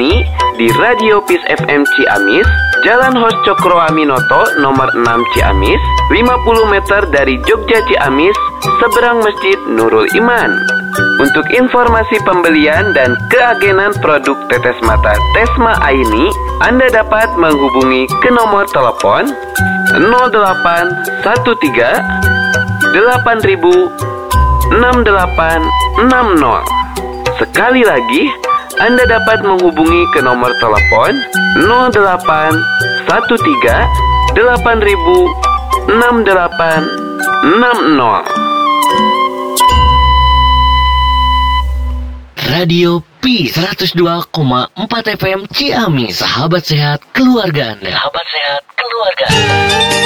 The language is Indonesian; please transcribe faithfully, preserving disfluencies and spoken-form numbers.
ini di Radio Peace F M Ciamis, Jalan Hos Cokroaminoto nomor enam Ciamis, lima puluh meter dari Jogja Ciamis, seberang Masjid Nurul Iman. Untuk informasi pembelian dan keagenan produk tetes mata Tesma Aini, Anda dapat menghubungi ke nomor telepon nol delapan satu tiga delapan ribu enam delapan enam nol. Sekali lagi, Anda dapat menghubungi ke nomor telepon nol delapan satu tiga delapan ribu enam delapan enam nol. Radio P seratus dua koma empat F M Ciamis, sahabat sehat keluarga Anda. Sahabat sehat keluarga Anda.